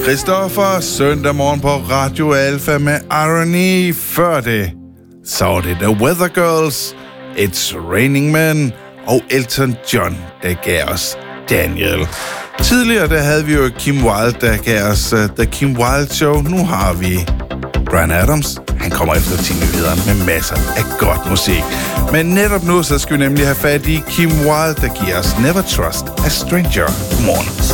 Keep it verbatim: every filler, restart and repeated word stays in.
Christoffer, søndag morgen på Radio Alpha med Irony. Før det, så var det The Weather Girls, It's Raining Men og Elton John, der gav os Daniel. Tidligere der havde vi jo Kim Wilde, der gav os uh, The Kim Wilde Show. Nu har vi Bryan Adams. Han kommer efter til nyhederne med masser af godt musik. Men netop nu, så skal vi nemlig have fat i Kim Wilde, der giver os Never Trust a Stranger. Godmorgen.